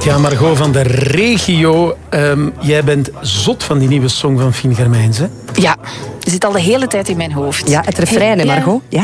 Ja, Margot van de regio. Jij bent zot van die nieuwe song van Fien Germijns, hè? Ja, zit al de hele tijd in mijn hoofd. Ja, het refrein, hè, Margot? Ja.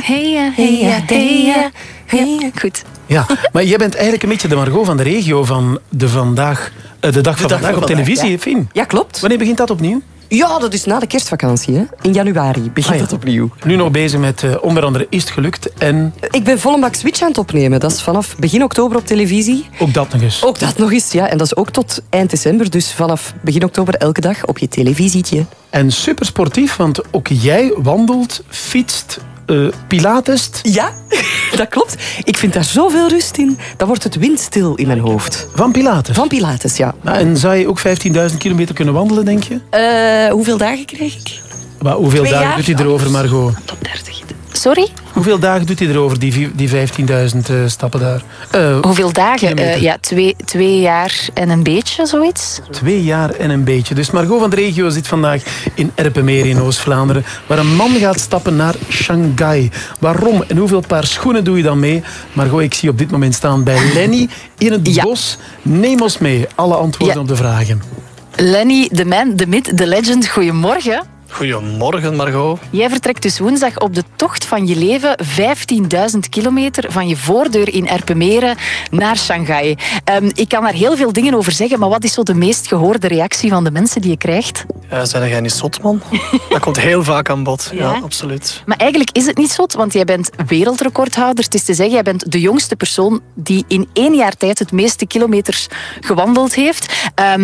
Goed. Ja, maar jij bent eigenlijk een beetje de Margot van de regio van de dag van vandaag op televisie, ja. Fien. Ja, klopt. Wanneer begint dat opnieuw? Ja, dat is na de kerstvakantie. Hè. In januari begint het opnieuw. Nu nog bezig met onder andere Is het gelukt en... Ik ben vol een bak Switch aan het opnemen. Dat is vanaf begin oktober op televisie. Ook dat nog eens. Ook dat nog eens, ja. En dat is ook tot eind december. Dus vanaf begin oktober elke dag op je televisietje. En super sportief, want ook jij wandelt, fietst, pilatest. Ja, dat klopt. Ik vind daar zoveel rust in. Dan wordt het windstil in mijn hoofd. Van pilates? Van pilates, ja. En zou je ook 15.000 kilometer kunnen wandelen, denk je? Hoeveel dagen krijg ik? Maar hoeveel 2 dagen jaar? doet hij erover, Margot? Tot 30. Sorry? Hoeveel dagen doet hij erover, die 15.000 stappen daar? Hoeveel dagen? kilometer. Ja, 2 jaar en een beetje, zoiets. 2 jaar en een beetje. Dus Margot van de regio zit vandaag in Erpenmeren in Oost-Vlaanderen, waar een man gaat stappen naar Shanghai. Waarom en hoeveel paar schoenen doe je dan mee? Margot, ik zie op dit moment staan bij Lenny in het bos. Neem ons mee. Alle antwoorden op de vragen. Lenny, de man, de myth, de legend, goedemorgen. Goedemorgen, Margot. Jij vertrekt dus woensdag op de tocht van je leven 15.000 kilometer van je voordeur in Erpenmeren naar Shanghai. Ik kan daar heel veel dingen over zeggen, maar wat is zo de meest gehoorde reactie van de mensen die je krijgt? Zijn jij niet zot, man? Dat komt heel vaak aan bod. Ja? Ja, absoluut. Maar eigenlijk is het niet zot, want jij bent wereldrecordhouder. Het is te zeggen, jij bent de jongste persoon die in 1 jaar tijd het meeste kilometers gewandeld heeft.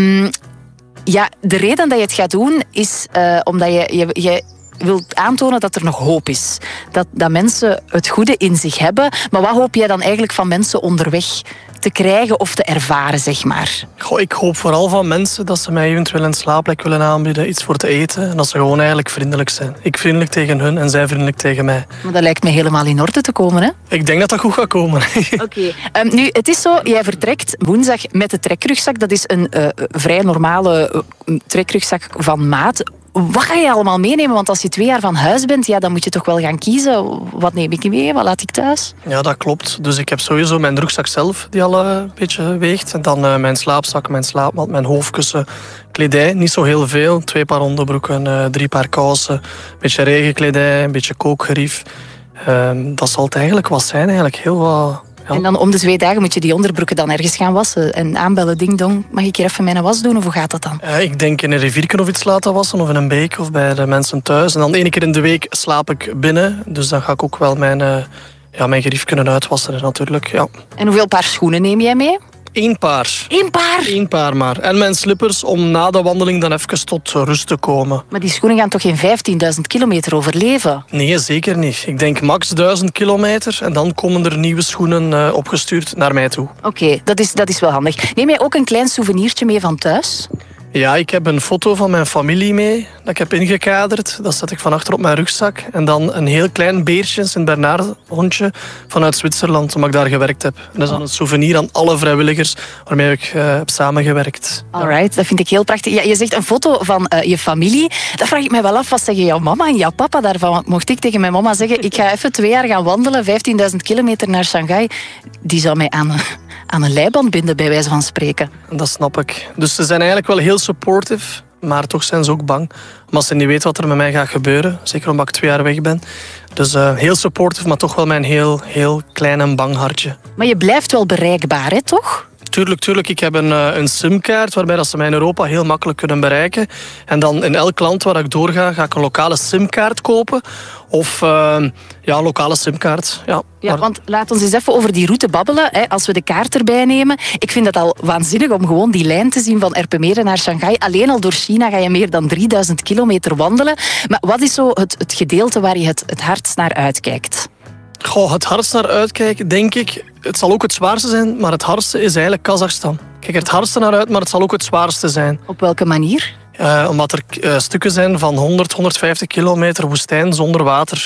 Ja, de reden dat je het gaat doen is omdat je wilt aantonen dat er nog hoop is. Dat mensen het goede in zich hebben. Maar wat hoop jij dan eigenlijk van mensen onderweg te krijgen of te ervaren, zeg maar? Goh, ik hoop vooral van mensen dat ze mij eventueel een slaapplek willen aanbieden, iets voor te eten. En dat ze gewoon eigenlijk vriendelijk zijn. Ik vriendelijk tegen hun en zij vriendelijk tegen mij. Maar dat lijkt me helemaal in orde te komen, hè? Ik denk dat dat goed gaat komen. Oké. Nu, het is zo, jij vertrekt woensdag met de trekrugzak. Dat is een vrij normale trekrugzak van maat. Wat ga je allemaal meenemen? Want als je 2 jaar van huis bent, ja, dan moet je toch wel gaan kiezen. Wat neem ik mee? Wat laat ik thuis? Ja, dat klopt. Dus ik heb sowieso mijn rugzak zelf, die al een beetje weegt. En dan mijn slaapzak, mijn slaapmat, mijn hoofdkussen, kledij. Niet zo heel veel. 2 paar onderbroeken, 3 paar kousen, een beetje regenkledij, een beetje kookgerief. Dat zal het eigenlijk wat zijn. Eigenlijk heel wat... Ja. En dan om de 2 dagen moet je die onderbroeken dan ergens gaan wassen. En aanbellen, ding dong. Mag ik hier even mijn was doen of hoe gaat dat dan? Ik denk in een rivierken of iets laten wassen of in een beek of bij de mensen thuis. En dan 1 keer in de week slaap ik binnen. Dus dan ga ik ook wel mijn gerief kunnen uitwassen natuurlijk. Ja. En hoeveel paar schoenen neem jij mee? 1 paar. 1 paar? 1 paar maar. En mijn slippers om na de wandeling dan even tot rust te komen. Maar die schoenen gaan toch geen 15.000 kilometer overleven? Nee, zeker niet. Ik denk max 1000 kilometer en dan komen er nieuwe schoenen opgestuurd naar mij toe. Oké, dat is wel handig. Neem jij ook een klein souvenirtje mee van thuis? Ja, ik heb een foto van mijn familie mee, dat ik heb ingekaderd. Dat zet ik van achter op mijn rugzak. En dan een heel klein beertje, een Sint-Bernard hondje, vanuit Zwitserland, omdat ik daar gewerkt heb. En dat is dan een souvenir aan alle vrijwilligers waarmee ik heb samengewerkt. Alright, dat vind ik heel prachtig. Ja, je zegt een foto van je familie. Dat vraag ik me wel af, wat zeggen jouw mama en jouw papa daarvan? Want mocht ik tegen mijn mama zeggen, ik ga even 2 jaar gaan wandelen, 15.000 kilometer naar Shanghai, die zou mij aan een leiband binden, bij wijze van spreken. Dat snap ik. Dus ze zijn eigenlijk wel heel supportive, maar toch zijn ze ook bang. Omdat ze niet weten wat er met mij gaat gebeuren. Zeker omdat ik 2 jaar weg ben. Dus heel supportive, maar toch wel mijn heel klein en bang hartje. Maar je blijft wel bereikbaar, hè, toch? Tuurlijk. Ik heb een simkaart waarbij dat ze mij in Europa heel makkelijk kunnen bereiken. En dan in elk land waar ik doorga, ga ik een lokale simkaart kopen. Of een lokale simkaart. Ja, want laat ons eens even over die route babbelen. Hè, als we de kaart erbij nemen. Ik vind het al waanzinnig om gewoon die lijn te zien van Erpenmeren naar Shanghai. Alleen al door China ga je meer dan 3000 kilometer wandelen. Maar wat is zo het gedeelte waar je het hardst naar uitkijkt? Goh, het hardst naar uitkijken, denk ik. Het zal ook het zwaarste zijn, maar het hardste is eigenlijk Kazachstan. Ik kijk er het hardste naar uit, maar het zal ook het zwaarste zijn. Op welke manier? Omdat er stukken zijn van 100, 150 kilometer woestijn zonder water.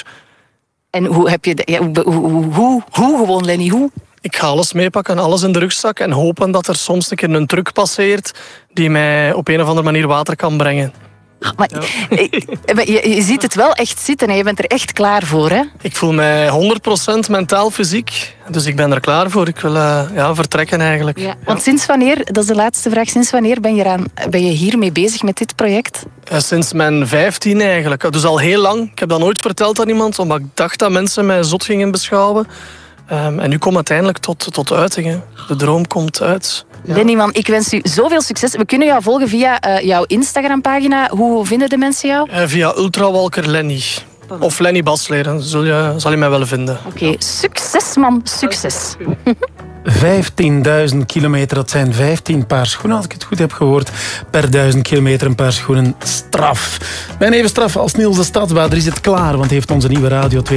En hoe heb je... Hoe gewoon, Lenny, hoe? Ik ga alles meepakken, alles in de rugzak en hopen dat er soms een keer een truck passeert die mij op een of andere manier water kan brengen. Maar je ziet het wel echt zitten en je bent er echt klaar voor, hè? Ik voel mij 100% mentaal, fysiek. Dus ik ben er klaar voor. Ik wil vertrekken eigenlijk. Ja. Want sinds wanneer, dat is de laatste vraag, sinds wanneer ben je hiermee bezig met dit project? Sinds mijn 15 eigenlijk. Dus al heel lang. Ik heb dat nooit verteld aan iemand, omdat ik dacht dat mensen mij zot gingen beschouwen. En nu komt het uiteindelijk tot uiting. Hè. De droom komt uit. Ja. Lenny, man, ik wens u zoveel succes. We kunnen jou volgen via jouw Instagram-pagina. Hoe vinden de mensen jou? Via Ultrawalker Lenny. Of Lenny Basleren, zal je mij wel vinden. Oké, succes man, succes. 15.000 kilometer, dat zijn 15 paar schoenen, als ik het goed heb gehoord. Per 1000 kilometer een paar schoenen, straf. Mijn even straf als Niels de Stadsbader is het klaar, want hij heeft onze nieuwe radio